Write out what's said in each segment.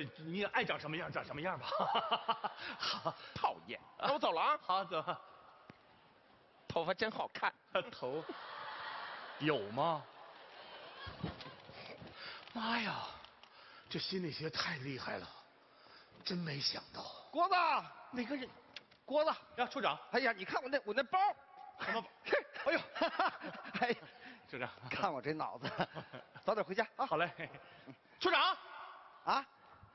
你爱长什么样长什么样吧。好， 讨厌，那我走了啊。 好，走。 头发真好看。 头有吗？妈呀，这心理学太厉害了，真没想到。 国子， 哪个人？ 国子呀，处长。 哎呀，你看我那包， 什么？ 哎呦，哎呀， 处长， 看我这脑子，早点回家啊。 好嘞，处长。 啊，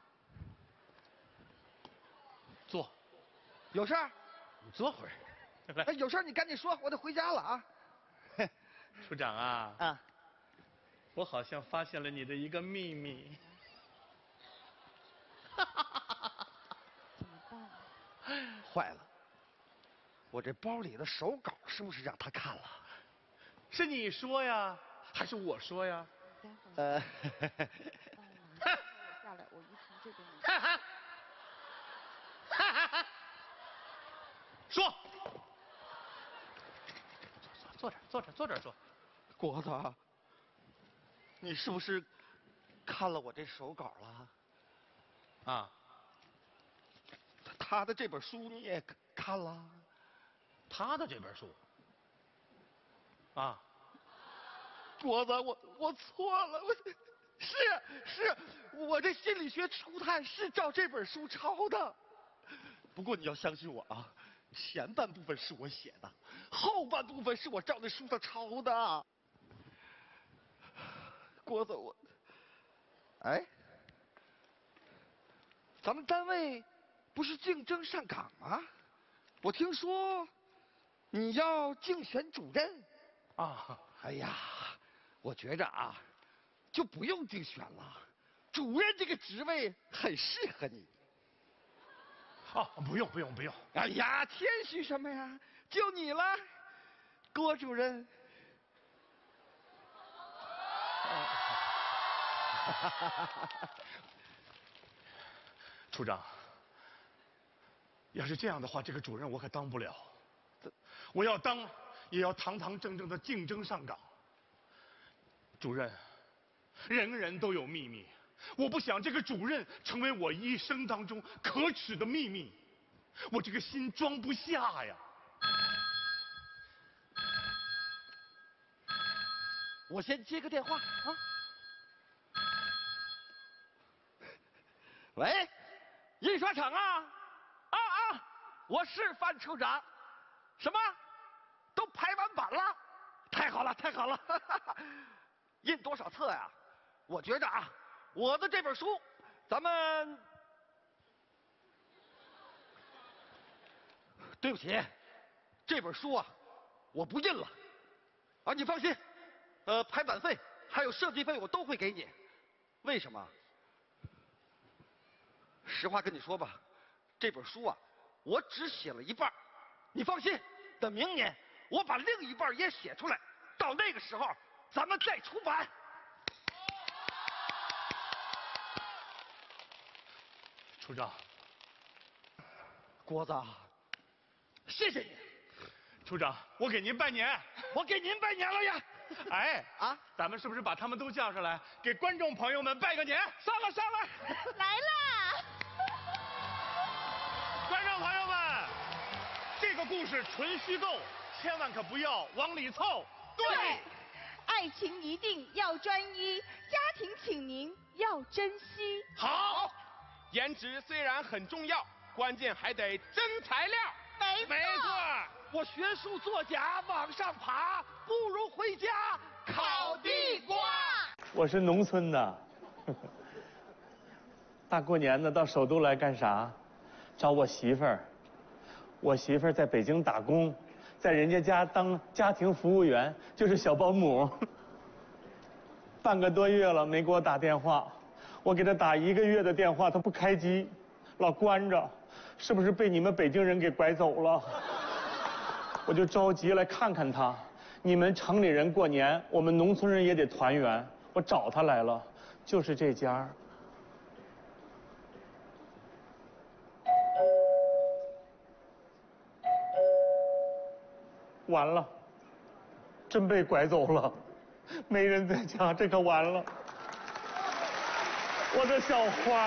坐。 有事儿？ 你坐会儿。来， 哎，有事儿你赶紧说，我得回家了啊。 处长啊。 啊， 我好像发现了你的一个秘密。 怎么办？ 坏了，我这包里的手稿是不是让他看了？ 是你说呀，还是我说呀？ 待会儿我下来，我一从这边来。 说。坐这儿说。 国子，你是不是看了我这手稿了？ 啊， 他的这本书你也看了？ 他的这本书。啊， 国子，我错了，是，我这心理学初探是照这本书抄的。不过你要相信我啊，前半部分是我写的，后半部分是我照那书上抄的。国子，哎，咱们单位不是竞争上岗吗？我听说你要竞选主任。 啊， 哎呀，我觉着啊，就不用竞选了，主任这个职位很适合你。 哦，不用。 哎呀，谦虚什么呀？就你了，郭主任。 处长，要是这样的话，这个主任我可当不了。我要当，也要堂堂正正的竞争上岗。主任，人人都有秘密，我不想这个主任成为我一生当中可耻的秘密，我这个心装不下呀。 我先接个电话啊。喂，印刷厂啊，我是范处长。什么？都排完版了？太好了，印多少册呀？我觉着啊，我的这本书，咱们对不起，这本书啊，我不印了。啊，你放心，排版费还有设计费我都会给你。为什么？实话跟你说吧，这本书啊，我只写了一半。你放心，等明年我把另一半也写出来，到那个时候咱们再出版。 处长， 郭子，谢谢你。 处长，我给您拜年。 我给您拜年了呀。 哎啊， 咱们是不是把他们都叫上来，给观众朋友们拜个年？ 上来。 来啦！ 观众朋友们，这个故事纯虚构，千万可不要往里凑。 对，爱情一定要专一，家庭请您要珍惜。 好， 颜值虽然很重要，关键还得真材料。 没错。 我学术作假往上爬，不如回家烤地瓜。 我是农村的，大过年的到首都来干啥？找我媳妇儿。我媳妇儿在北京打工，在人家家当家庭服务员，就是小保姆。半个多月了没给我打电话，我给她打1个月的电话，她不开机，老关着，是不是被你们北京人给拐走了？我就着急来看看她。你们城里人过年，我们农村人也得团圆。我找她来了，就是这家。完了，真被拐走了，没人在家，这可完了。我的小花。